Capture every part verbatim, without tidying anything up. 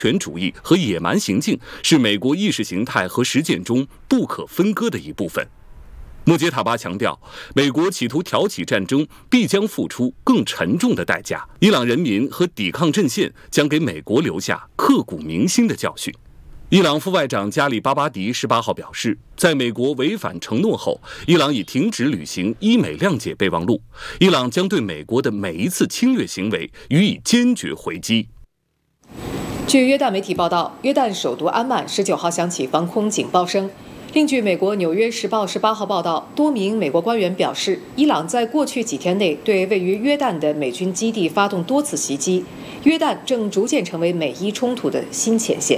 权主义和野蛮行径是美国意识形态和实践中不可分割的一部分。穆杰塔巴强调，美国企图挑起战争必将付出更沉重的代价，伊朗人民和抵抗阵线将给美国留下刻骨铭心的教训。伊朗副外长加里巴巴迪十八号表示，在美国违反承诺后，伊朗已停止履行伊美谅解备忘录，伊朗将对美国的每一次侵略行为予以坚决回击。 据约旦媒体报道，约旦首都安曼十九号响起防空警报声。另据美国《纽约时报》十八号报道，多名美国官员表示，伊朗在过去几天内对位于约旦的美军基地发动多次袭击，约旦正逐渐成为美伊冲突的新前线。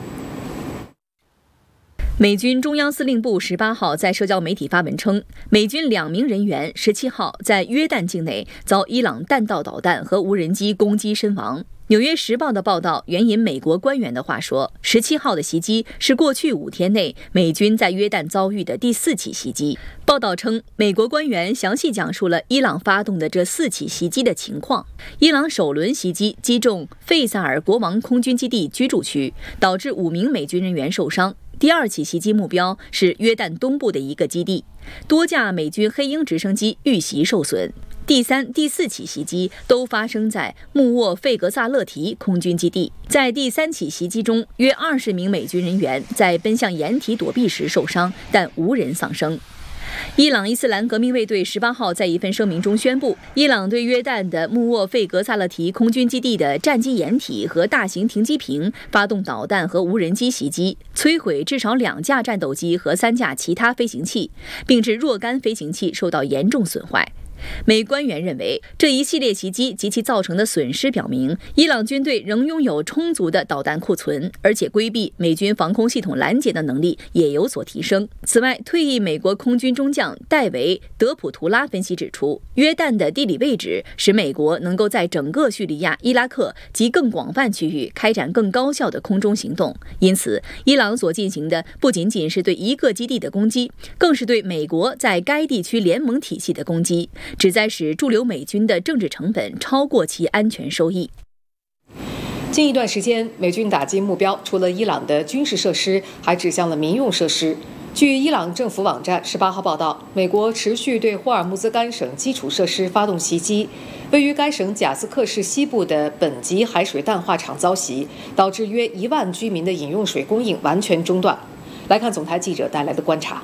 美军中央司令部十八号在社交媒体发文称，美军两名人员十七号在约旦境内遭伊朗弹道导弹和无人机攻击身亡。纽约时报的报道援引美国官员的话说，十七号的袭击是过去五天内美军在约旦遭遇的第四起袭击。报道称，美国官员详细讲述了伊朗发动的这四起袭击的情况。伊朗首轮袭击击中费萨尔国王空军基地居住区，导致五名美军人员受伤。第二起袭击目标是约旦东部的一个基地，多架美军黑鹰直升机遇袭受损。第三、第四起袭击都发生在穆沃费格萨勒提空军基地。在第三起袭击中，约二十名美军人员在奔向掩体躲避时受伤，但无人丧生。伊朗伊斯兰革命卫队十八号在一份声明中宣布，伊朗对约旦的穆沃费格萨勒提空军基地的战机掩体和大型停机坪发动导弹和无人机袭击，摧毁至少两架战斗机和三架其他飞行器，并致若干飞行器受到严重损坏。美官员认为，这一系列袭击及其造成的损失表明，伊朗军队仍拥有充足的导弹库存，而且规避美军防空系统拦截的能力也有所提升。此外，退役美国空军中将戴维·德普图拉分析指出，约旦的地理位置使美国能够在整个叙利亚、伊拉克及更广泛区域开展更高效的空中行动。因此，伊朗所进行的不仅仅是对一个基地的攻击，更是对美国在该地区联盟体系的攻击，旨在使驻留美军的政治成本超过其安全收益。 近一段时间，美军打击目标除了伊朗的军事设施，还指向了民用设施。据伊朗政府网站十八号报道，美国持续对霍尔木兹干省基础设施发动袭击，位于该省贾斯克市西部的本级海水淡化厂遭袭，导致约一万居民的饮用水供应完全中断。来看总台记者带来的观察。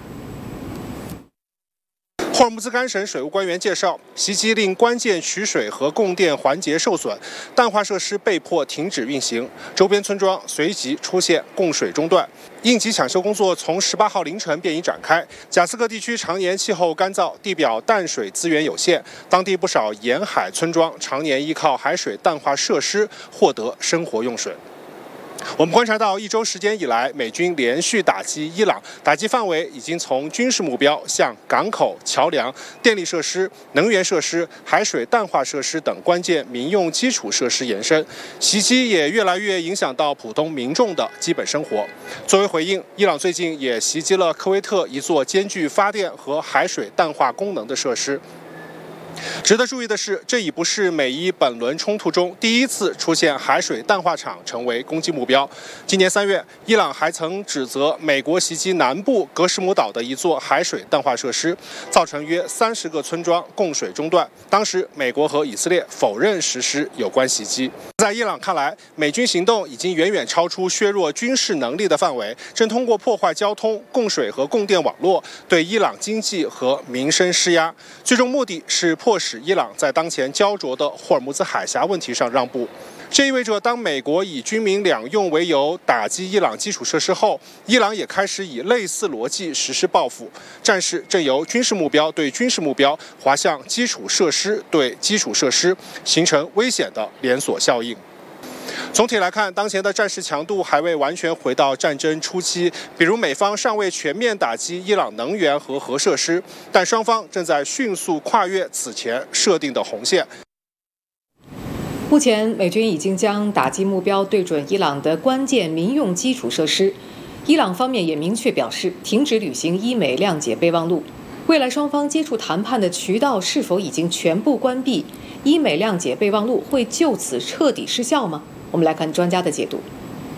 霍尔木兹干省水务官员介绍，袭击令关键取水和供电环节受损，淡化设施被迫停止运行，周边村庄随即出现供水中断。应急抢修工作从十八号凌晨便已展开。贾斯克地区常年气候干燥，地表淡水资源有限，当地不少沿海村庄常年依靠海水淡化设施获得生活用水。我们观察到，一周时间以来，美军连续打击伊朗，打击范围已经从军事目标向港口、桥梁、电力设施、能源设施、海水淡化设施等关键民用基础设施延伸，袭击也越来越影响到普通民众的基本生活。作为回应，伊朗最近也袭击了科威特一座兼具发电和海水淡化功能的设施。值得注意的是，这已不是美伊本轮冲突中第一次出现海水淡化厂成为攻击目标。今年三月，伊朗还曾指责美国袭击南部格什姆岛的一座海水淡化设施，造成约三十个村庄供水中断。当时，美国和以色列否认实施有关袭击。在伊朗看来，美军行动已经远远超出削弱军事能力的范围，正通过破坏交通、供水和供电网络，对伊朗经济和民生施压，最终目的是迫使伊朗在当前焦灼的霍尔木兹海峡问题上让步。这意味着，当美国以军民两用为由打击伊朗基础设施后，伊朗也开始以类似逻辑实施报复。战事正由军事目标对军事目标滑向基础设施对基础设施，形成危险的连锁效应。总体来看，当前的战事强度还未完全回到战争初期，比如美方尚未全面打击伊朗能源和核设施，但双方正在迅速跨越此前设定的红线。 目前，美军已经将打击目标对准伊朗的关键民用基础设施。伊朗方面也明确表示，停止履行伊美谅解备忘录。未来双方接触谈判的渠道是否已经全部关闭？伊美谅解备忘录会就此彻底失效吗？我们来看专家的解读。